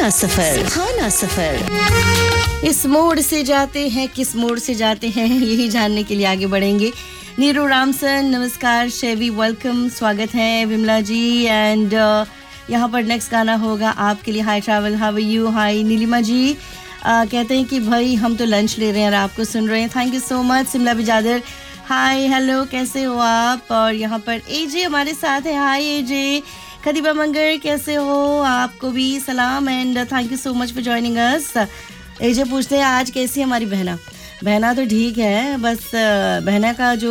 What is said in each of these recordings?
सुहाना सफर। इस मोड़ से जाते हैं, किस मोड़ से जाते हैं, यही जानने के लिए आगे बढ़ेंगे। नीरू रामसन, नमस्कार शेवी, वेलकम, स्वागत है विमला जी। एंड यहाँ पर नेक्स्ट गाना होगा आपके लिए। हाय ट्रैवल, हाउ आर यू? हाय नीलिमा जी, कहते हैं कि भाई हम तो लंच ले रहे हैं और आपको सुन रहे हैं। Thank you so much. Simla बिजादर, hi hello, कैसे हो आप? और यहाँ पर एजे हमारे साथ है। हाय एजे। खदीबा मंगर, कैसे हो? आपको भी सलाम and thank you so much for joining us. एजे पूछते हैं आज कैसी है हमारी बहना तो ठीक है, बस बहन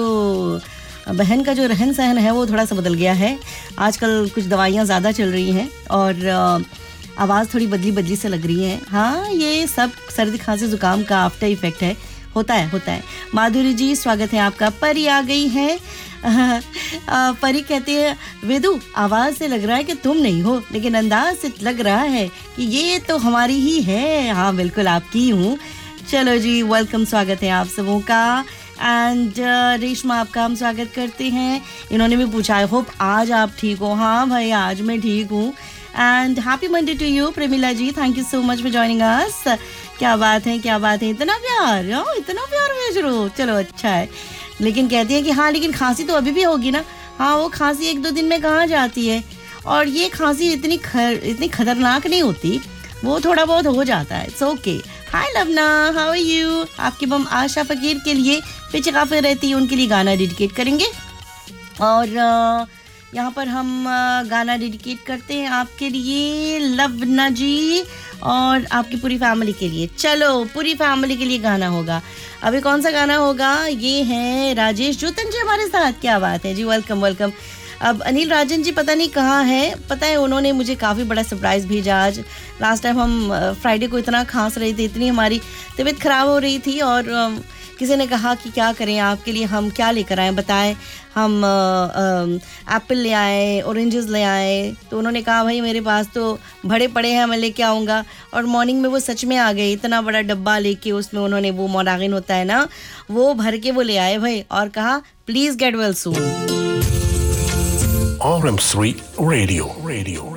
का जो रहन सहन है वो थोड़ा सा बदल गया है। आजकल कुछ दवाइयाँ ज़्यादा चल रही हैं और आवाज़ थोड़ी बदली से लग रही है। हाँ, ये सब सर्दी खांसी ज़ुकाम का आफ्टर इफेक्ट है, होता है। माधुरी जी, स्वागत है आपका। परी आ गई है। परी कहते हैं वेदू, आवाज़ से लग रहा है कि तुम नहीं हो, लेकिन अंदाज से लग रहा है कि ये तो हमारी ही है। हाँ बिल्कुल आपकी हूँ। चलो जी, वेलकम, स्वागत है आप सबों का। एंड रेशमा, आपका हम स्वागत करते हैं। इन्होंने भी पूछा, आई होप आज आप ठीक हो। हाँ भाई, आज मैं ठीक हूँ। And happy Monday to you Premila ji, thank you so much for joining us. क्या बात है, इतना प्यार भेज रहे हो, चलो अच्छा है। लेकिन कहती है कि हाँ, लेकिन खांसी तो अभी भी होगी ना। हाँ, वो खांसी 1-2 दिन में कहाँ जाती है, और ये खांसी इतनी खतरनाक नहीं होती, वो थोड़ा बहुत हो जाता है। It's okay. Hi लवना, how are you? आपकी बम आशा फकीर के लिए पीछे काफी रहती है, उनके लिए गाना डेडिकेट करेंगे। और यहाँ पर हम गाना डेडिकेट करते हैं आपके लिए लवना जी और आपकी पूरी फैमिली के लिए। चलो, पूरी फैमिली के लिए गाना होगा। अभी कौन सा गाना होगा? ये है राजेश जोतन जी हमारे साथ। क्या बात है जी, वेलकम। अब अनिल राजन जी पता नहीं कहाँ है। पता है, उन्होंने मुझे काफ़ी बड़ा सरप्राइज़ भेजा आज। लास्ट टाइम हम फ्राइडे को इतना खांस रहे थे, इतनी हमारी तबीयत ख़राब हो रही थी, और किसी ने कहा कि क्या करें आपके लिए, हम क्या लेकर आएँ बताएं। हम एप्पल ले आए, ऑरेंजेस ले आए। तो उन्होंने कहा भाई मेरे पास तो भरे पड़े हैं, मैं लेके आऊँगा। और मॉर्निंग में वो सच में आ गए, इतना बड़ा डब्बा लेके, उसमें उन्होंने वो मोरागिन होता है ना, वो भर के वो ले आए भाई, और कहा please get well soon. RM3 Radio.